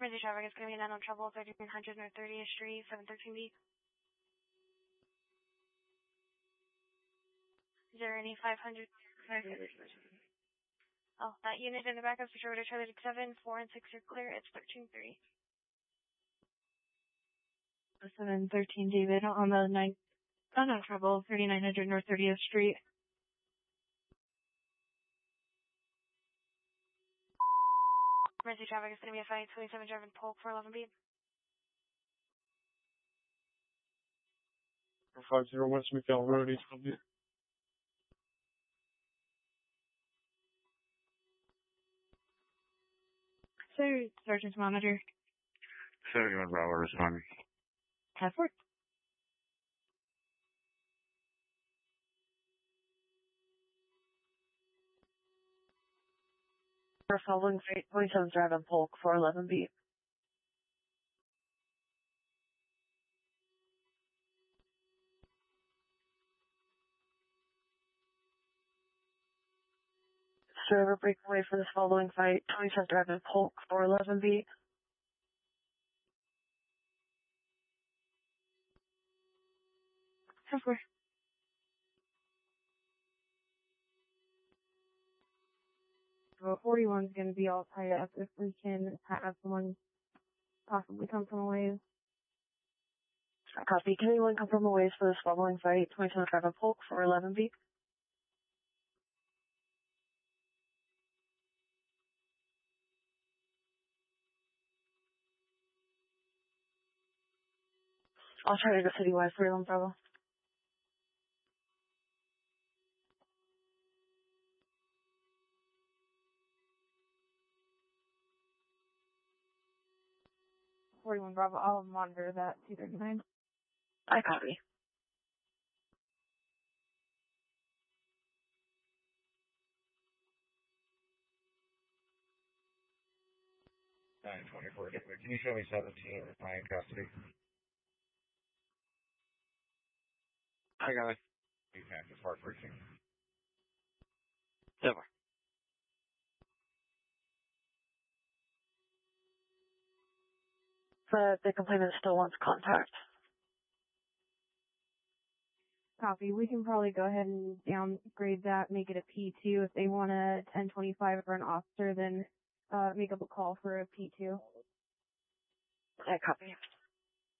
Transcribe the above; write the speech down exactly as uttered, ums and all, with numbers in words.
Emergency traffic is going to be nine on trouble, thirteen hundred North thirtieth Street, seven thirteen B. Is there any five hundred? Oh, that unit in the back of the shorter trailer seven, four and six are clear. It's thirteen three. seven thirteen David on the nine, oh no, trouble, thirty-nine hundred North thirtieth Street. Emergency traffic is going to be a five twenty-seven driving Polk for eleven B. five zero West McDowell Road, East W. Sir, Sergeant's monitor. seventy-one Bravo responding. Task force. For following freight, twenty-seven driving Polk for eleven B. Driver break away for this following fight, twenty-seven driving Polk for eleven B. Task force. So forty-one is going to be all tied up if we can have someone possibly come from a ways. Copy. Can anyone come from a ways for this following fight, twenty-seven driving Polk for eleven B? I'll try to go citywide for eleven Bravo. forty-one Bravo, I'll monitor that two thirty-nine. I copy. nine twenty-four, can you show me seventeen if I'm in custody? I got it. You can't, it's hard for you. Silver. But the complainant still wants contact. Copy. We can probably go ahead and downgrade that, make it a P two. If they want a ten twenty-five for an officer, then uh, make up a call for a P two. I copy.